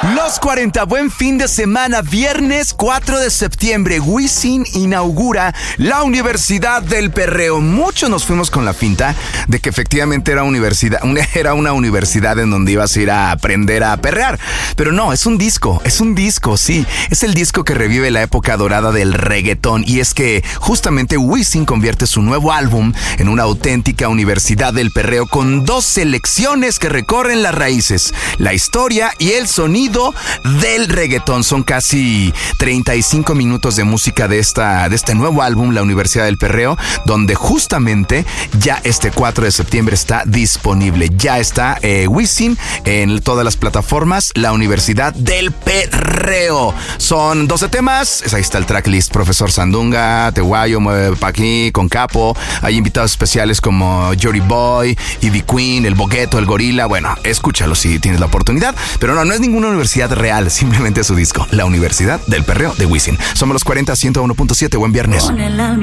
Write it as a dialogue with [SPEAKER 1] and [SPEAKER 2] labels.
[SPEAKER 1] Los 40, buen fin de semana, viernes 4 de septiembre, Wisin inaugura la Universidad del Perreo. Muchos nos fuimos con la finta de que efectivamente era una universidad en donde ibas a ir a aprender a perrear. Pero no, es un disco, sí. Es el disco que revive la época dorada del reggaetón. Y es que justamente Wisin convierte su nuevo álbum en una auténtica Universidad del Perreo con 2 selecciones que recorren las raíces, la historia y el sonido del reggaetón. Son casi 35 minutos de música de este nuevo álbum, La Universidad del Perreo, donde justamente ya este 4 de septiembre está disponible. Ya está Wisin en todas las plataformas, La Universidad del Perreo. Son 12 temas, ahí está el tracklist: Profesor Sandunga, Teguayo, Mueve Pa' Aquí, Con Capo. Hay invitados especiales como Jory Boy, Ivy Queen, El Bogueto, El Gorila. Bueno, escúchalo si tienes la oportunidad. Pero no es ninguna universidad real, simplemente su disco, La Universidad del Perreo de Wisin. Somos los 40, 101.7. Buen viernes.